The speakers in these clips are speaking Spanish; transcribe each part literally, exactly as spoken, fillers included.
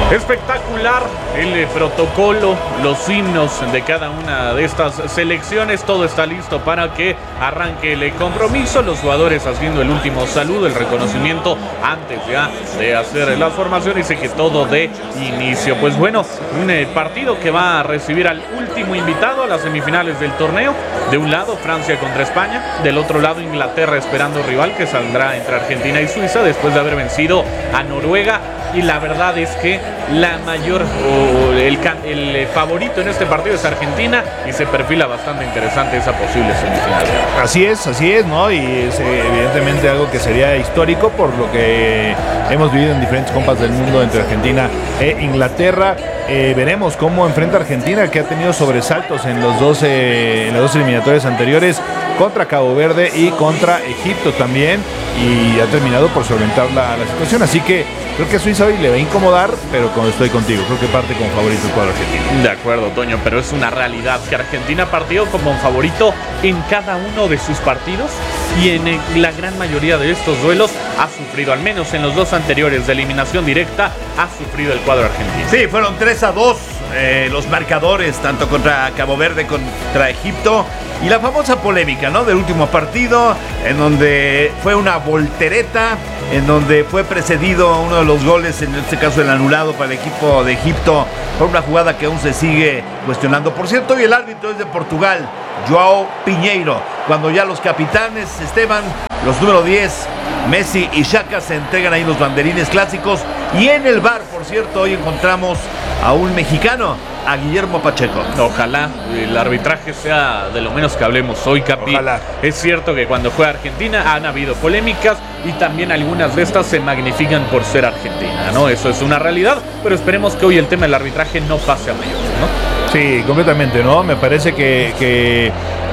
Espectacular el protocolo, los himnos de cada una de estas selecciones. Todo está listo para que arranque el compromiso. Los jugadores haciendo el último saludo, el reconocimiento antes ya de hacer la formación. Dice que todo de inicio. Pues bueno, un partido que va a recibir al último invitado a las semifinales del torneo. De un lado Francia contra España, del otro lado Inglaterra esperando rival que saldrá entre Argentina y Suiza después de haber vencido a Noruega. Y la verdad es que la mayor o el, el favorito en este partido es Argentina y se perfila bastante interesante esa posible semifinal. Así es, así es, ¿no? Y es evidentemente algo que sería histórico por lo que hemos vivido en diferentes copas del mundo entre Argentina e Inglaterra. Eh, veremos cómo enfrenta Argentina, que ha tenido sobresaltos en los dos, eh, en las dos eliminatorias anteriores contra Cabo Verde y contra Egipto también, y ha terminado por solventar la, la situación. Así que creo que Suiza hoy le va a incomodar, pero como estoy contigo, creo que parte como favorito el cuadro argentino. De acuerdo, Toño, pero es una realidad que Argentina ha partido como un favorito en cada uno de sus partidos y en la gran mayoría de estos duelos ha sufrido, al menos en los dos anteriores de eliminación directa, ha sufrido el cuadro argentino. Sí, fueron tres a dos eh, los marcadores, tanto contra Cabo Verde contra Egipto. Y la famosa polémica, ¿no?, del último partido, en donde fue una voltereta, en donde fue precedido uno de los goles, en este caso el anulado para el equipo de Egipto, por una jugada que aún se sigue cuestionando. Por cierto, y el árbitro es de Portugal, João Pinheiro, cuando ya los capitanes, Esteban, los número diez, Messi y Xhaka, se entregan ahí los banderines clásicos. Y en el V A R, por cierto, hoy encontramos a un mexicano, a Guillermo Pacheco. Ojalá el arbitraje sea de lo menos que hablemos hoy, Capi. Ojalá. Es cierto que cuando juega Argentina han habido polémicas y también algunas de estas se magnifican por ser Argentina, ¿no? Eso es una realidad, pero esperemos que hoy el tema del arbitraje no pase a mayores, ¿no? Sí, completamente, ¿no? Me parece que, que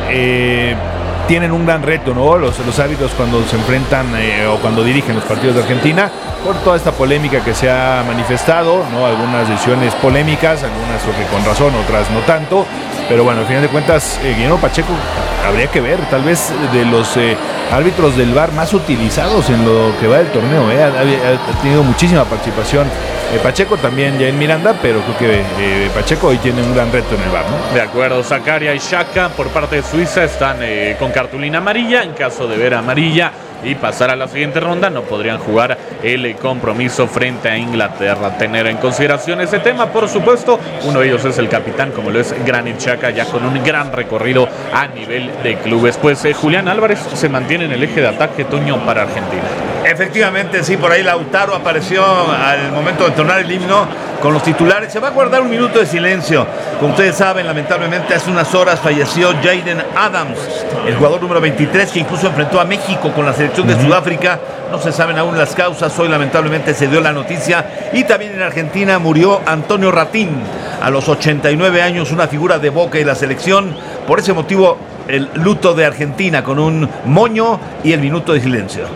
eh, tienen un gran reto, ¿no? Los, los árbitros cuando se enfrentan eh, o cuando dirigen los partidos de Argentina, por toda esta polémica que se ha manifestado, ¿no? Algunas decisiones polémicas, algunas que con razón, otras no tanto. Pero bueno, al final de cuentas, eh, Guillermo Pacheco habría que ver, tal vez de los eh, árbitros del V A R más utilizados en lo que va del torneo, ¿eh? ha, ha tenido muchísima participación eh, Pacheco, también Jair Miranda, pero creo que eh, Pacheco hoy tiene un gran reto en el V A R, ¿no? De acuerdo, Zakaria y Xhaka por parte de Suiza están eh, con cartulina amarilla. En caso de ver amarilla y pasar a la siguiente ronda, no podrían jugar el compromiso frente a Inglaterra. Tener en consideración ese tema, por supuesto. Uno de ellos es el capitán, como lo es Granit Xhaka, ya con un gran recorrido a nivel de clubes. Pues eh, Julián Álvarez se mantiene en el eje de ataque, Toño, para Argentina. Efectivamente, sí, por ahí Lautaro apareció al momento de entonar el himno con los titulares. Se va a guardar un minuto de silencio. Como ustedes saben, lamentablemente hace unas horas falleció Jaden Adams, el jugador número veintitrés, que incluso enfrentó a México con la selección de uh-huh. Sudáfrica. No se saben aún las causas. Hoy lamentablemente se dio la noticia. Y también en Argentina murió Antonio Ratín a los ochenta y nueve años, una figura de Boca y la selección. Por ese motivo, el luto de Argentina con un moño y el minuto de silencio.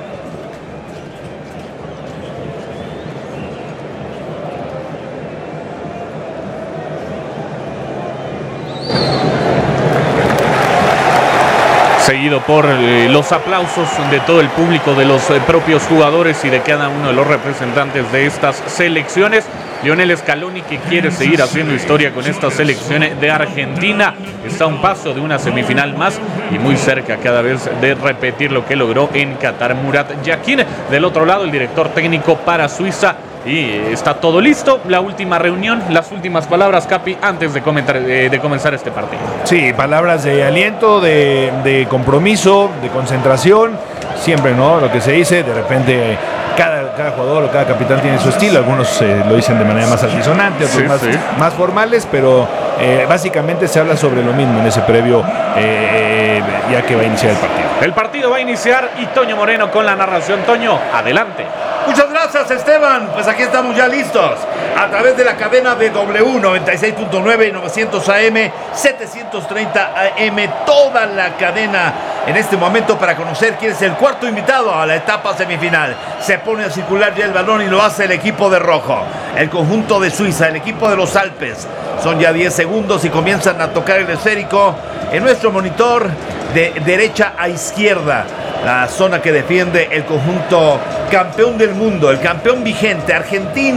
Seguido por eh, los aplausos de todo el público, de los eh, propios jugadores y de cada uno de los representantes de estas selecciones. Lionel Scaloni, que quiere seguir haciendo historia con esta selección de Argentina, está a un paso de una semifinal más y muy cerca cada vez de repetir lo que logró en Qatar. Murat Yakin, del otro lado, el director técnico para Suiza. Y está todo listo. La última reunión, las últimas palabras, Capi, antes de, comentar, de, de comenzar este partido. Sí, palabras de aliento, de, de compromiso, de concentración. Siempre, ¿no? Lo que se dice, de repente cada, cada jugador o cada capitán tiene su estilo. Algunos eh, lo dicen de manera más altisonante, otros sí, más, sí. más formales, pero eh, básicamente se habla sobre lo mismo en ese previo, eh, ya que va a iniciar el partido. El partido va a iniciar y Toño Moreno con la narración. Toño, adelante. Muchas gracias, Esteban. Pues aquí estamos ya listos a través de la cadena de W noventa y seis punto nueve, novecientos A M, setecientos treinta A M, toda la cadena en este momento para conocer quién es el cuarto invitado a la etapa semifinal. Se pone a circular ya el balón y lo hace el equipo de rojo, el conjunto de Suiza, el equipo de los Alpes. Son ya diez segundos y comienzan a tocar el esférico en nuestro monitor de derecha a izquierda. La zona que defiende el conjunto campeón del mundo, el campeón vigente. Argentina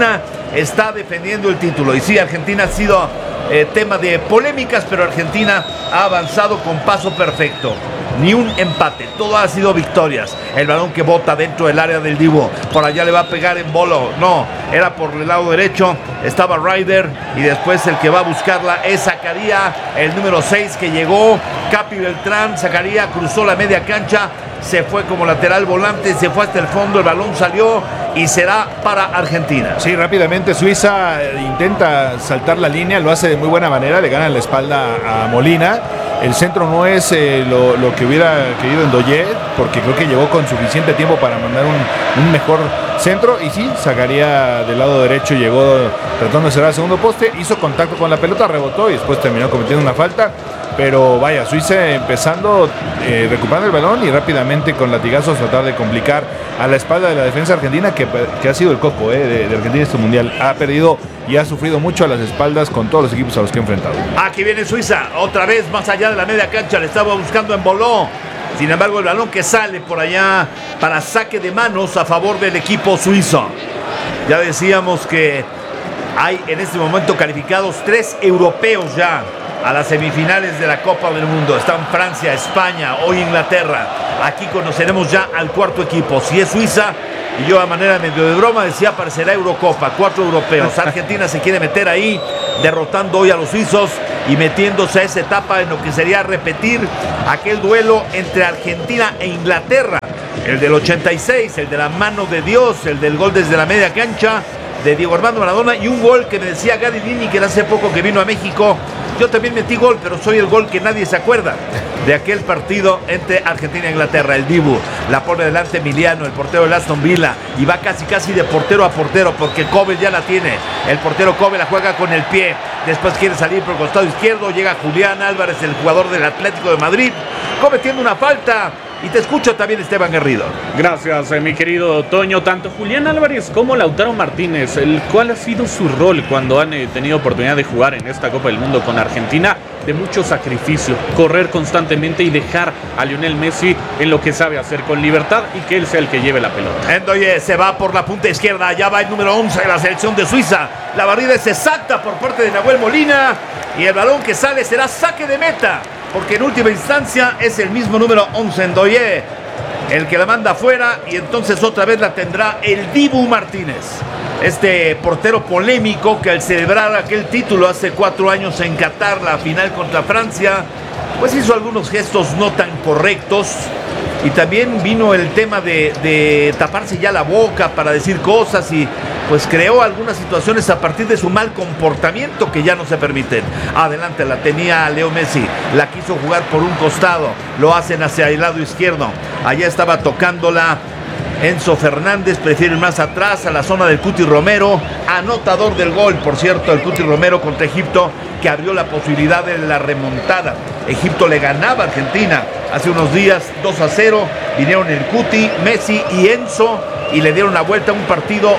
está defendiendo el título. Y sí, Argentina ha sido eh, tema de polémicas, pero Argentina ha avanzado con paso perfecto. Ni un empate, todo ha sido victorias. El balón que bota dentro del área del Dibu, por allá le va a pegar en bolo. No, era por el lado derecho, estaba Ryder, y después el que va a buscarla es Zacarías, el número seis que llegó. Capi Beltrán, Zacarías cruzó la media cancha, se fue como lateral volante, se fue hasta el fondo, el balón salió y será para Argentina. Sí, rápidamente Suiza intenta saltar la línea, lo hace de muy buena manera, le gana la espalda a Molina. El centro no es eh, lo, lo que hubiera querido Ndoye, porque creo que llegó con suficiente tiempo para mandar un, un mejor centro. Y sí, Zacarías del lado derecho llegó tratando de cerrar el segundo poste, hizo contacto con la pelota, rebotó y después terminó cometiendo una falta. Pero vaya, Suiza empezando, eh, recuperando el balón y rápidamente con latigazos tratar de complicar a la espalda de la defensa argentina, que, que ha sido el coco eh, de, de Argentina este mundial. Ha perdido y ha sufrido mucho a las espaldas con todos los equipos a los que ha enfrentado. Aquí viene Suiza, otra vez más allá de la media cancha, le estaba buscando en Boló. Sin embargo, el balón que sale por allá para saque de manos a favor del equipo suizo. Ya decíamos que hay en este momento calificados tres europeos ya a las semifinales de la Copa del Mundo. Están Francia, España, hoy Inglaterra. Aquí conoceremos ya al cuarto equipo. Si es Suiza, y yo a manera medio de broma decía, aparecerá Eurocopa, cuatro europeos. Argentina se quiere meter ahí, derrotando hoy a los suizos y metiéndose a esa etapa en lo que sería repetir aquel duelo entre Argentina e Inglaterra. El del ochenta y seis, el de la mano de Dios, el del gol desde la media cancha de Diego Armando Maradona, y un gol que me decía Gary Lineker hace poco que vino a México. Yo también metí gol, pero soy el gol que nadie se acuerda de aquel partido entre Argentina e Inglaterra. El Dibu la pone delante Emiliano, el portero de Aston Villa, y va casi casi de portero a portero porque Kobe ya la tiene. El portero Kobe la juega con el pie, después quiere salir por el costado izquierdo, llega Julián Álvarez, el jugador del Atlético de Madrid, cometiendo una falta. Y te escucho también, Esteban Garrido. Gracias, eh, mi querido Toño. Tanto Julián Álvarez como Lautaro Martínez, el cual ha sido su rol cuando han eh, tenido oportunidad de jugar en esta Copa del Mundo con Argentina, de mucho sacrificio, correr constantemente y dejar a Lionel Messi en lo que sabe hacer con libertad y que él sea el que lleve la pelota. Ndoye se va por la punta izquierda, ya va el número once de la selección de Suiza. La barrida es exacta por parte de Nahuel Molina y el balón que sale será saque de meta, porque en última instancia es el mismo número once, Ndoye, el que la manda afuera, y entonces otra vez la tendrá el Dibu Martínez, este portero polémico que al celebrar aquel título hace cuatro años en Qatar, la final contra Francia, pues hizo algunos gestos no tan correctos, y también vino el tema de, de taparse ya la boca para decir cosas, y pues creó algunas situaciones a partir de su mal comportamiento que ya no se permiten. Adelante la tenía Leo Messi, la quiso jugar por un costado, lo hacen hacia el lado izquierdo, allá estaba tocándola Enzo Fernández, prefiere ir más atrás a la zona del Cuti Romero, anotador del gol, por cierto, el Cuti Romero contra Egipto, que abrió la posibilidad de la remontada. Egipto le ganaba a Argentina hace unos días dos a cero, vinieron el Cuti, Messi y Enzo y le dieron la vuelta a un partido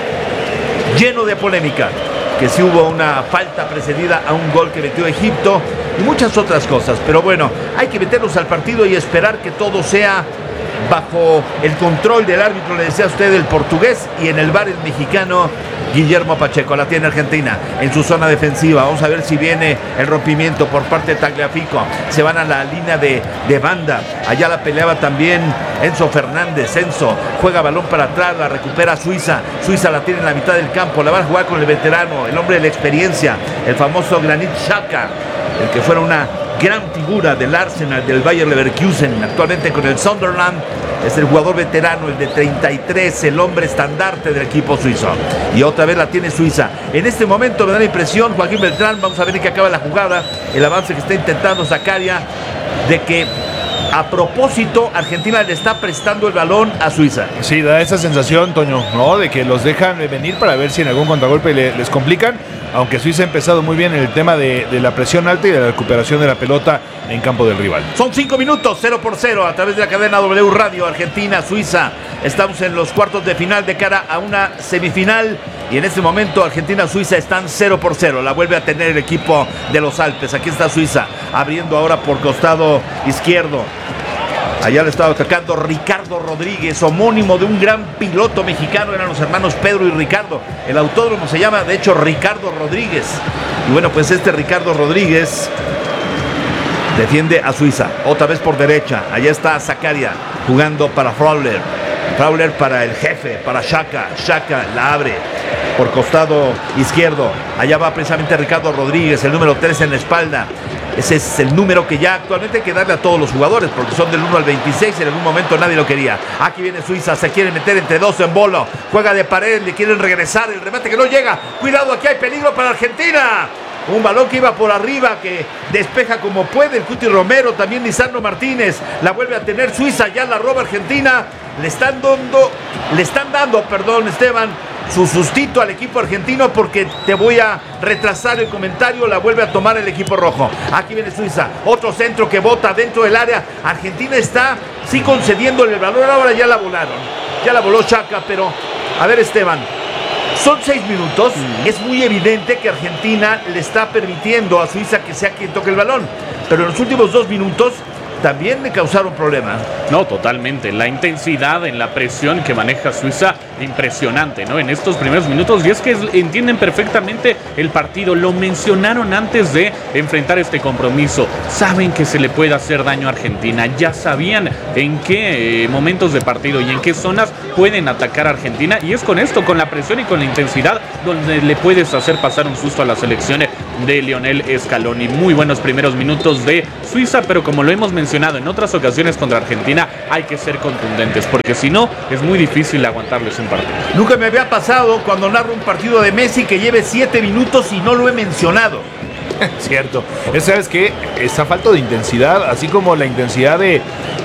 lleno de polémica, que sí hubo una falta precedida a un gol que metió Egipto y muchas otras cosas, pero bueno, hay que meternos al partido y esperar que todo sea bajo el control del árbitro, le decía a usted, el portugués, y en el bar el mexicano Guillermo Pacheco. La tiene Argentina en su zona defensiva. Vamos a ver si viene el rompimiento por parte de Tagliafico. Se van a la línea de, de banda. Allá la peleaba también Enzo Fernández. Enzo juega balón para atrás, la recupera Suiza. Suiza la tiene en la mitad del campo. La va a jugar con el veterano, el hombre de la experiencia, el famoso Granit Xhaka, el que fuera una gran figura del Arsenal, del Bayer Leverkusen, actualmente con el Sunderland. Es el jugador veterano, el de treinta y tres, el hombre estandarte del equipo suizo. Y otra vez la tiene Suiza. En este momento me da la impresión, Joaquín Beltrán, vamos a ver en qué acaba la jugada, el avance que está intentando Zacarías, de que a propósito Argentina le está prestando el balón a Suiza. Sí, da esa sensación, Toño, ¿no? De que los dejan venir para ver si en algún contragolpe le, les complican. Aunque Suiza ha empezado muy bien en el tema de, de la presión alta y de la recuperación de la pelota en campo del rival. Son cinco minutos, cero por cero, a través de la cadena W Radio, Argentina, Suiza. Estamos en los cuartos de final de cara a una semifinal. Y en este momento Argentina-Suiza están cero por cero. La vuelve a tener el equipo de los Alpes. Aquí está Suiza, abriendo ahora por costado izquierdo. Allá le estaba atacando Ricardo Rodríguez, homónimo de un gran piloto mexicano. Eran los hermanos Pedro y Ricardo. El autódromo se llama, de hecho, Ricardo Rodríguez. Y bueno, pues este Ricardo Rodríguez defiende a Suiza. Otra vez por derecha. Allá está Zakaria jugando para Fowler. Fowler para el jefe, para Xhaka. Xhaka la abre por costado izquierdo. Allá va precisamente Ricardo Rodríguez, el número tres en la espalda. Ese es el número que ya actualmente hay que darle a todos los jugadores, porque son del uno al veintiséis, en algún momento nadie lo quería. Aquí viene Suiza, se quieren meter entre dos en bolo. Juega de pared, le quieren regresar, el remate que no llega. Cuidado, aquí hay peligro para Argentina. Un balón que iba por arriba, que despeja como puede el Cuti Romero, también Lisandro Martínez. La vuelve a tener Suiza, ya la roba Argentina. Le están dando, le están dando, perdón, Esteban, su sustito al equipo argentino, porque te voy a retrasar el comentario. La vuelve a tomar el equipo rojo. Aquí viene Suiza, otro centro que bota dentro del área. Argentina está sí concediendo el balón. Ahora ya la volaron, ya la voló Xhaka, pero a ver, Esteban, son seis minutos. Mm. Es muy evidente que Argentina le está permitiendo a Suiza que sea quien toque el balón, pero en los últimos dos minutos también le causaron problemas. No, totalmente. La intensidad en la presión que maneja Suiza, impresionante, ¿no? En estos primeros minutos, y es que entienden perfectamente el partido. Lo mencionaron antes de enfrentar este compromiso. Saben que se le puede hacer daño a Argentina. Ya sabían en qué eh, momentos de partido y en qué zonas pueden atacar a Argentina. Y es con esto, con la presión y con la intensidad, donde le puedes hacer pasar un susto a las selecciones de Lionel Scaloni. Muy buenos primeros minutos de Suiza, pero como lo hemos mencionado en otras ocasiones contra Argentina, hay que ser contundentes, porque si no, es muy difícil aguantarles un partido. Nunca me había pasado cuando narro un partido de Messi que lleve siete minutos y no lo he mencionado. Cierto. ¿Sabes qué? Esa falta de intensidad, así como la intensidad de,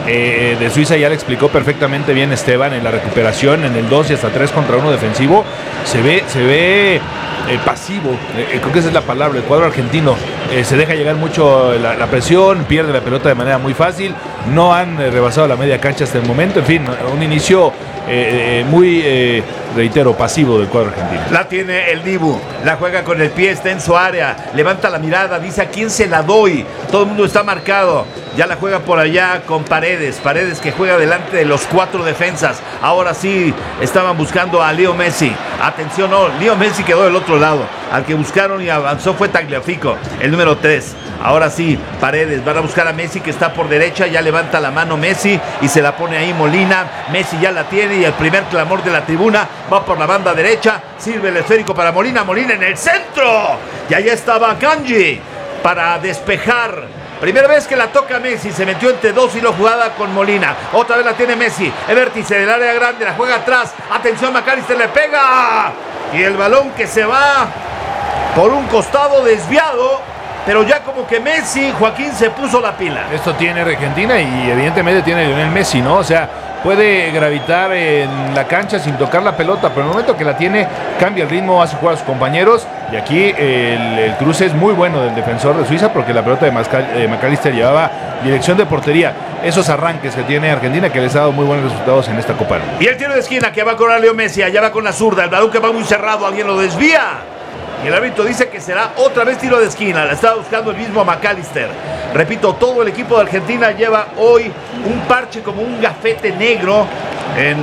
eh, de Suiza, ya le explicó perfectamente bien Esteban en la recuperación, en el dos y hasta tres contra uno defensivo, se ve, se ve eh, pasivo, eh, creo que esa es la palabra. El cuadro argentino eh, se deja llegar mucho la, la presión, pierde la pelota de manera muy fácil, no han eh, rebasado la media cancha hasta el momento. En fin, un inicio eh, eh, muy, eh, reitero, pasivo del cuadro argentino. La tiene el Dibu, la juega con el pie, está en su área, levanta la mirada, dice: ¿a quién se la doy? Todo el mundo está marcado. Ya la juega por allá con Paredes. Paredes que juega delante de los cuatro defensas. Ahora sí estaban buscando a Leo Messi. Atención, no, Leo Messi quedó del otro lado. Al que buscaron y avanzó fue Tagliafico, el número tres. Ahora sí, Paredes, van a buscar a Messi, que está por derecha. Ya levanta la mano Messi y se la pone ahí Molina. Messi ya la tiene y el primer clamor de la tribuna va por la banda derecha. Sirve el esférico para Molina. Molina en el centro. Y allá estaba Kanji para despejar. Primera vez que la toca Messi, se metió entre dos y lo jugada con Molina. Otra vez la tiene Messi, el vértice del área grande, la juega atrás. Atención, McAllister le pega. Y el balón que se va por un costado desviado. Pero ya como que Messi, Joaquín, se puso la pila. Esto tiene Argentina y evidentemente tiene Lionel Messi, ¿no? O sea, puede gravitar en la cancha sin tocar la pelota, pero en el momento que la tiene, cambia el ritmo, hace jugar a sus compañeros. Y aquí el, el cruce es muy bueno del defensor de Suiza, porque la pelota de McAllister llevaba dirección de portería. Esos arranques que tiene Argentina, que les ha dado muy buenos resultados en esta Copa. Y el tiro de esquina que va con Leo Messi, allá va con la zurda, el balón que va muy cerrado, alguien lo desvía. Y el árbitro dice que será otra vez tiro de esquina. La estaba buscando el mismo McAllister. Repito, todo el equipo de Argentina lleva hoy un parche como un gafete negro en,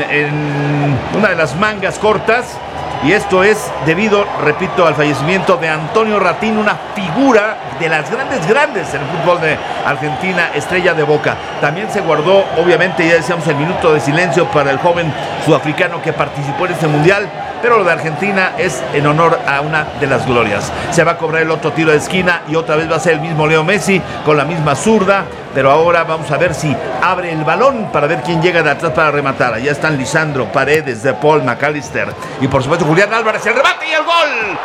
en una de las mangas cortas. Y esto es debido, repito, al fallecimiento de Antonio Ratín, una figura de las grandes, grandes en el fútbol de Argentina, estrella de Boca. También se guardó, obviamente, ya decíamos, el minuto de silencio para el joven sudafricano que participó en este mundial. Pero lo de Argentina es en honor a una de las glorias. Se va a cobrar el otro tiro de esquina y otra vez va a ser el mismo Leo Messi con la misma zurda. Pero ahora vamos a ver si abre el balón para ver quién llega de atrás para rematar. Allá están Lisandro, Paredes, De Paul, McAllister y por supuesto Julián Álvarez. El remate y el gol.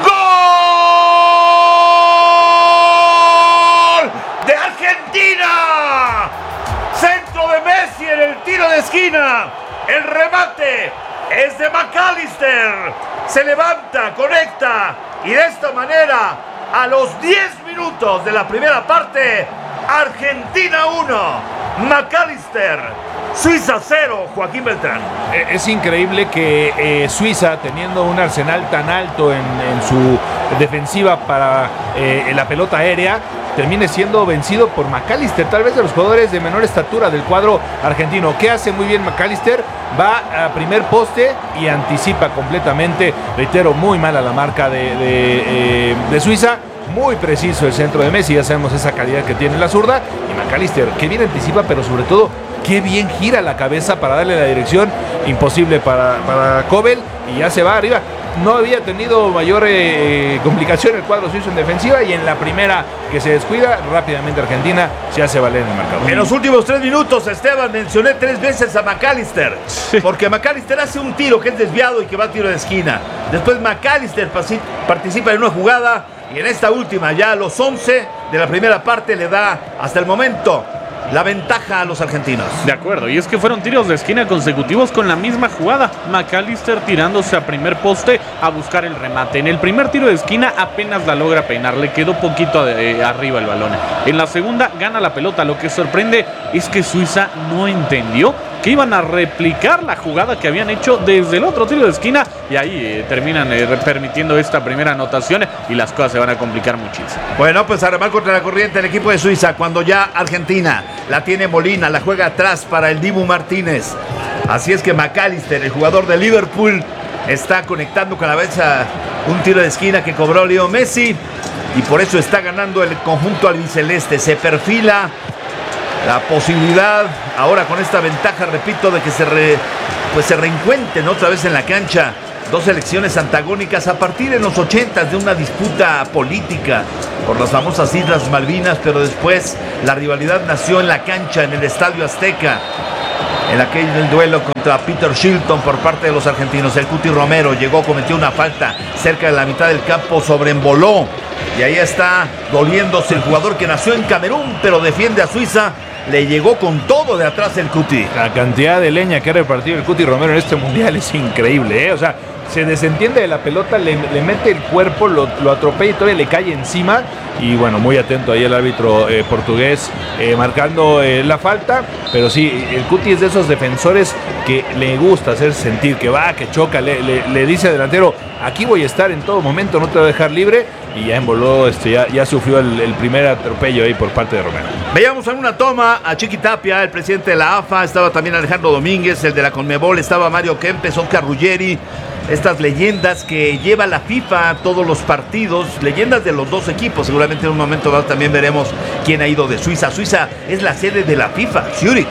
¡Gol de Argentina! Centro de Messi en el tiro de esquina. El remate es de McAllister. Se levanta, conecta y de esta manera, a los diez minutos de la primera parte, Argentina uno, McAllister, Suiza cero, Joaquín Beltrán. Es increíble que eh, Suiza, teniendo un arsenal tan alto en, en su defensiva para eh, la pelota aérea, termine siendo vencido por McAllister, tal vez de los jugadores de menor estatura del cuadro argentino. ¿Qué hace muy bien McAllister? Va a primer poste y anticipa completamente, reitero, muy mala la marca de, de, eh, de Suiza. Muy preciso el centro de Messi, ya sabemos esa calidad que tiene la zurda. Y McAllister, qué bien anticipa, pero sobre todo, qué bien gira la cabeza para darle la dirección. Imposible para, para Kobel, y ya se va arriba. No había tenido mayor eh, complicación el cuadro suizo en defensiva, y en la primera que se descuida, rápidamente Argentina se hace valer en el marcador. En los últimos tres minutos, Esteban, mencioné tres veces a McAllister, sí. Porque McAllister hace un tiro que es desviado y que va a tiro de esquina. Después McAllister participa en una jugada, y en esta última, ya a los once de la primera parte, le da hasta el momento la ventaja a los argentinos. De acuerdo, y es que fueron tiros de esquina consecutivos con la misma jugada. McAllister tirándose a primer poste a buscar el remate. En el primer tiro de esquina apenas la logra peinar, le quedó poquito eh, arriba el balón. En la segunda gana la pelota. Lo que sorprende es que Suiza no entendió que iban a replicar la jugada que habían hecho desde el otro tiro de esquina, y ahí eh, terminan eh, permitiendo esta primera anotación, y las cosas se van a complicar muchísimo. Bueno, pues a remar contra la corriente el equipo de Suiza, cuando ya Argentina la tiene Molina, la juega atrás para el Dibu Martínez. Así es que McAllister, el jugador de Liverpool, está conectando con la cabeza un tiro de esquina que cobró Leo Messi, y por eso está ganando el conjunto albiceleste. Se perfila la posibilidad ahora con esta ventaja, repito, de que se, re, pues se reencuentren otra vez en la cancha dos selecciones antagónicas a partir de los ochentas, de una disputa política por las famosas Islas Malvinas, pero después la rivalidad nació en la cancha, en el Estadio Azteca, en aquel duelo contra Peter Shilton por parte de los argentinos. El Cuti Romero llegó, cometió una falta cerca de la mitad del campo sobre Emboló, y ahí está doliéndose el jugador que nació en Camerún, pero defiende a Suiza. Le llegó con todo de atrás el Cuti. La cantidad de leña que ha repartido el Cuti Romero en este mundial es increíble, ¿eh? O sea, se desentiende de la pelota, le, le mete el cuerpo, lo, lo atropella y todavía le cae encima. Y bueno, muy atento ahí el árbitro eh, portugués eh, marcando eh, la falta. Pero sí, el Cuti es de esos defensores que le gusta hacer sentir que va, que choca. Le, le, le dice al delantero, aquí voy a estar en todo momento, no te voy a dejar libre. Y ya emboló, este, ya, ya sufrió el, el primer atropello ahí por parte de Romero. Veíamos en una toma a Chiqui Tapia, el presidente de la A F A, estaba también Alejandro Domínguez, el de la Conmebol, estaba Mario Kempes, Oscar Ruggeri, estas leyendas que lleva la FIFA a todos los partidos, leyendas de los dos equipos. Seguramente en un momento dado también veremos quién ha ido de Suiza. Suiza es la sede de la FIFA, Zurich.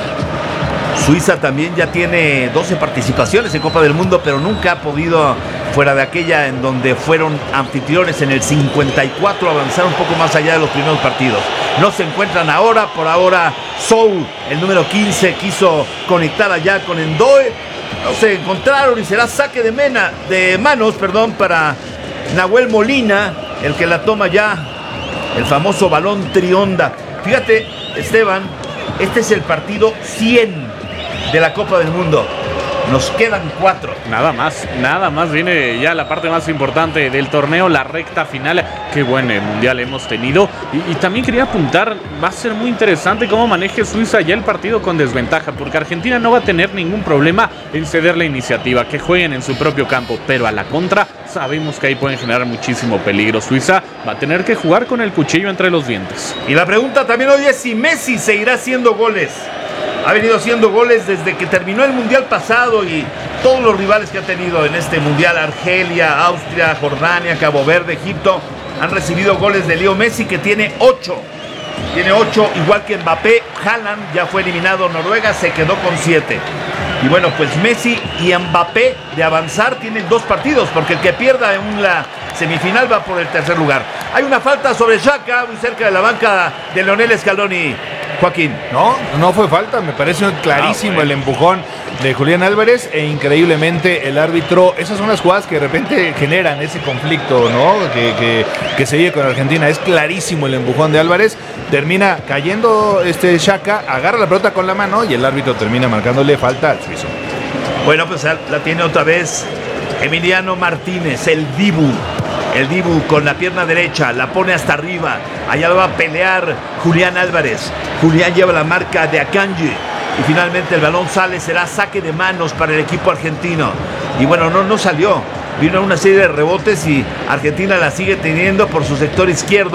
Suiza también ya tiene doce participaciones en Copa del Mundo, pero nunca ha podido, fuera de aquella en donde fueron anfitriones en el cincuenta y cuatro, avanzar un poco más allá de los primeros partidos. No se encuentran ahora, por ahora Soul, el número quince, quiso conectar allá con Endoe, no se encontraron y será saque de, mena, de manos perdón, para Nahuel Molina, el que la toma ya, el famoso balón trionda. Fíjate, Esteban, este es el partido cien de la Copa del Mundo. Nos quedan cuatro. Nada más, nada más. Viene ya la parte más importante del torneo, la recta final. Qué buen mundial hemos tenido. Y, y también quería apuntar, va a ser muy interesante cómo maneje Suiza ya el partido con desventaja, porque Argentina no va a tener ningún problema en ceder la iniciativa, que jueguen en su propio campo, pero a la contra sabemos que ahí pueden generar muchísimo peligro. Suiza va a tener que jugar con el cuchillo entre los dientes. Y la pregunta también hoy es si Messi seguirá haciendo goles. Ha venido haciendo goles desde que terminó el mundial pasado, y todos los rivales que ha tenido en este mundial, Argelia, Austria, Jordania, Cabo Verde, Egipto, han recibido goles de Leo Messi, que tiene ocho. Tiene ocho, igual que Mbappé. Haaland ya fue eliminado, Noruega se quedó con siete. Y bueno, pues Messi y Mbappé de avanzar tienen dos partidos, porque el que pierda en la semifinal va por el tercer lugar. Hay una falta sobre Xhaka, muy cerca de la banca de Leonel Scaloni. Joaquín. No, no fue falta, me parece clarísimo ah, bueno. el empujón de Julián Álvarez, e increíblemente el árbitro, esas son las jugadas que de repente generan ese conflicto, ¿no? Que, que, que se vive con Argentina. Es clarísimo el empujón de Álvarez, termina cayendo este Xhaka, agarra la pelota con la mano y el árbitro termina marcándole falta al suizo. Bueno, pues la tiene otra vez Emiliano Martínez, el Dibu. El Dibu con la pierna derecha, la pone hasta arriba. Allá lo va a pelear Julián Álvarez. Julián lleva la marca de Akanji. Y finalmente el balón sale, será saque de manos para el equipo argentino. Y bueno, no, no salió. Vino una serie de rebotes y Argentina la sigue teniendo por su sector izquierdo.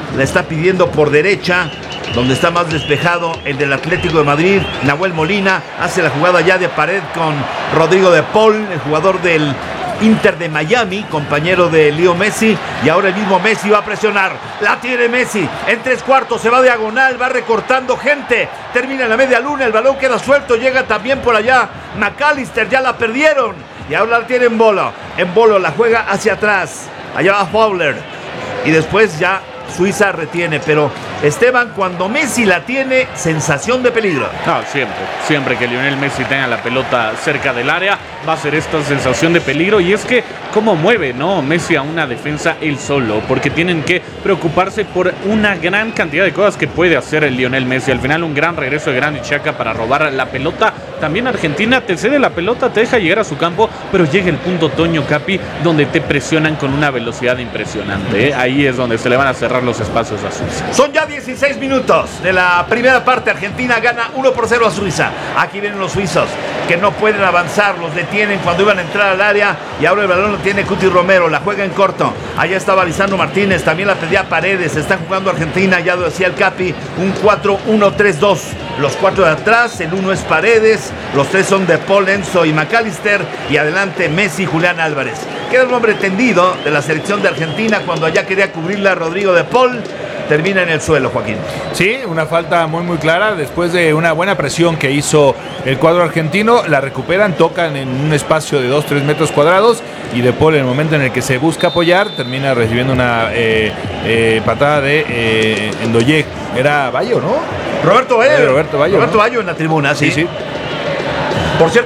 la está pidiendo por derecha, donde está más despejado el del Atlético de Madrid. Nahuel Molina hace la jugada ya de pared con Rodrigo de Paul, el jugador del Inter de Miami, compañero de Leo Messi, y ahora el mismo Messi va a presionar, la tiene Messi, en tres cuartos, se va diagonal, va recortando gente, termina en la media luna, el balón queda suelto, llega también por allá McAllister, ya la perdieron, y ahora la tiene en Bolo, en Bolo la juega hacia atrás, allá va Fowler, y después ya Suiza retiene, pero Esteban, cuando Messi la tiene, sensación de peligro. No, siempre, siempre que Lionel Messi tenga la pelota cerca del área, va a ser esta sensación de peligro. Y es que, ¿cómo mueve, no? Messi a una defensa él solo, porque tienen que preocuparse por una gran cantidad de cosas que puede hacer el Lionel Messi. Al final, un gran regreso de Granit Xhaka para robar la pelota. También Argentina te cede la pelota, te deja llegar a su campo, pero llega el punto, Toño, Capi, donde te presionan con una velocidad impresionante, ¿eh? Ahí es donde se le van a cerrar los espacios a Suiza. Son ya dieciséis minutos de la primera parte. Argentina gana uno por cero a Suiza. Aquí vienen los suizos que no pueden avanzar, los detienen cuando iban a entrar al área y ahora el balón lo tiene Cuti Romero, la juega en corto. Allá estaba Lisandro Martínez, también la pedía Paredes. Están jugando Argentina, ya lo decía el Capi, un cuatro uno tres dos. Los cuatro de atrás, el uno es Paredes, los tres son de Paul, Enzo y McAllister, y adelante Messi y Julián Álvarez. Queda un hombre tendido de la selección de Argentina cuando allá quería cubrirla Rodrigo de Paul. Termina en el suelo, Joaquín. Sí, una falta muy muy clara. Después de una buena presión que hizo el cuadro argentino, la recuperan, tocan en un espacio de dos tres metros cuadrados, y De Paul, en el momento en el que se busca apoyar, termina recibiendo una eh, eh, patada de eh, Ndoye. Era Bayo, ¿no? Roberto Bayo. Roberto Bayo, Roberto ¿no? Bayo en la tribuna, sí. Sí, sí. Por cierto,